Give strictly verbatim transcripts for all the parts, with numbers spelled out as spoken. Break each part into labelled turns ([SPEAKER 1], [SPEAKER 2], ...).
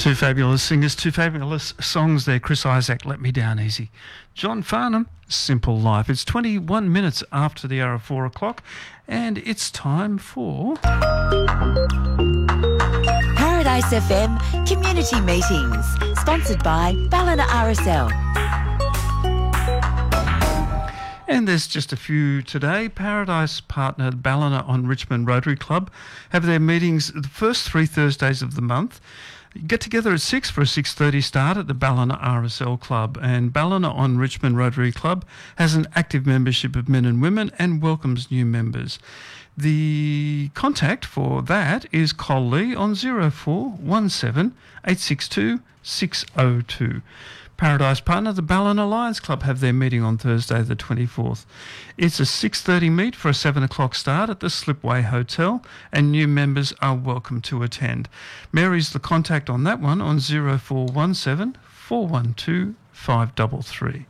[SPEAKER 1] Two fabulous singers, two fabulous songs there. Chris Isaak, Let Me Down Easy. John Farnham, Simple Life. It's twenty-one minutes after the hour of four o'clock, and it's time for
[SPEAKER 2] Paradise F M Community Meetings, sponsored by Ballina R S L.
[SPEAKER 1] And there's just a few today. Paradise partner Ballina on Richmond Rotary Club have their meetings the first three Thursdays of the month. Get together at six for a six thirty start at the Ballina R S L Club. And Ballina on Richmond Rotary Club has an active membership of men and women and welcomes new members. The contact for that is Col Lee on zero four one seven eight six two six zero two. Paradise partner, the Ballina Lions Club, have their meeting on Thursday the twenty-fourth. It's a six thirty meet for a seven o'clock start at the Slipway Hotel, and new members are welcome to attend. Mary's the contact on that one on zero four one seven four one two five three three.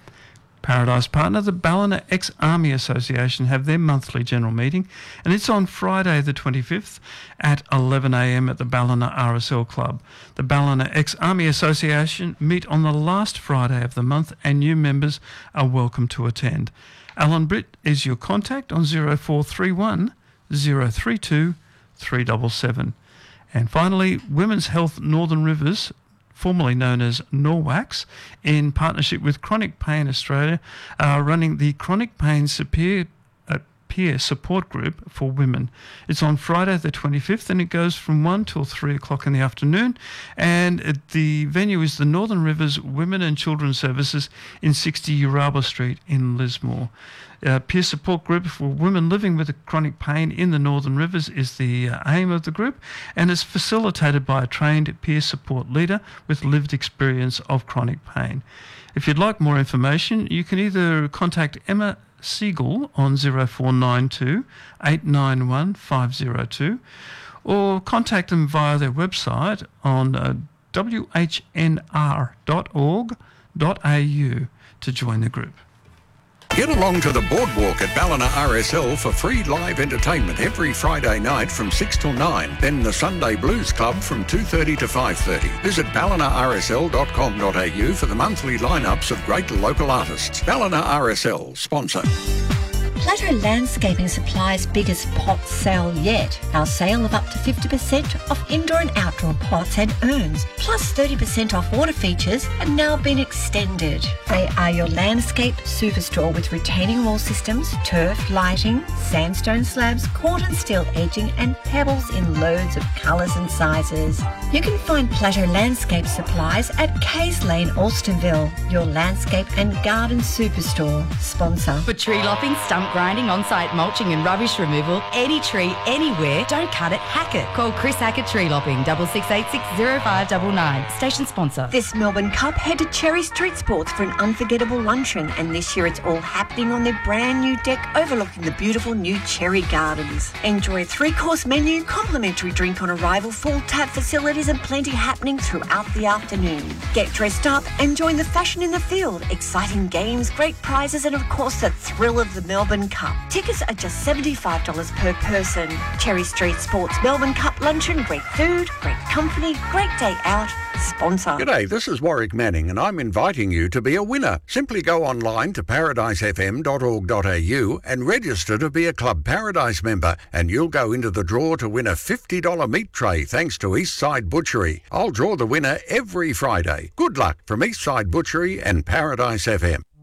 [SPEAKER 1] Paradise partner, the Ballina Ex-Army Association, have their monthly general meeting, and it's on Friday the twenty-fifth at eleven a m at the Ballina R S L Club. The Ballina Ex-Army Association meet on the last Friday of the month, and new members are welcome to attend. Alan Britt is your contact on zero four three one zero three two three seven seven. And finally, Women's Health Northern Rivers, formerly known as Norwax, in partnership with Chronic Pain Australia, are running the Chronic Pain Peer, uh, Peer Support Group for Women. It's on Friday the twenty-fifth, and it goes from one till three o'clock in the afternoon, and uh, the venue is the Northern Rivers Women and Children's Services in sixty Uraba Street in Lismore. Uh, peer support group for women living with chronic pain in the Northern Rivers is the uh, aim of the group, and is facilitated by a trained peer support leader with lived experience of chronic pain. If you'd like more information, you can either contact Emma Siegel on zero four nine two eight nine one five zero two, or contact them via their website on uh, w h n r dot org dot a u to join the group.
[SPEAKER 3] Get along to the boardwalk at Ballina R S L for free live entertainment every Friday night from six till nine. Then the Sunday Blues Club from two thirty to five thirty. Visit ballina r s l dot com dot a u for the monthly lineups of great local artists. Ballina R S L, sponsor.
[SPEAKER 4] Plateau Landscaping Supply's biggest pot sale yet. Our sale of up to fifty percent off indoor and outdoor pots and urns, plus thirty percent off water features, have now been extended. They are your landscape superstore with retaining wall systems, turf, lighting, sandstone slabs, cordon steel edging and pebbles in loads of colours and sizes. You can find Plateau Landscape Supplies at Kays Lane, Alstonville, your landscape and garden superstore. Sponsor.
[SPEAKER 5] For tree lopping, stump grinding, on-site mulching and rubbish removal, any tree, anywhere, don't cut it, hack it. Call Chris Hackett Tree Lopping, double six eight six zero five nine nine. Station sponsor.
[SPEAKER 4] This Melbourne Cup, head to Cherry Street Sports for an unforgettable luncheon, and this year it's all happening on their brand new deck overlooking the beautiful new Cherry Gardens. Enjoy a three-course menu, complimentary drink on arrival, full tap facilities and plenty happening throughout the afternoon. Get dressed up and join the fashion in the field, exciting games, great prizes and of course the thrill of the Melbourne Cup. Tickets are just seventy-five dollars per person. Cherry Street Sports Melbourne Cup luncheon, great food, great company, great day out. Sponsor.
[SPEAKER 3] G'day, this is Warwick Manning and I'm inviting you to be a winner. Simply go online to paradise f m dot org dot a u and register to be a Club Paradise member, and you'll go into the draw to win a fifty dollars meat tray thanks to Eastside Butchery. I'll draw the winner every Friday. Good luck from Eastside Butchery and Paradise F M.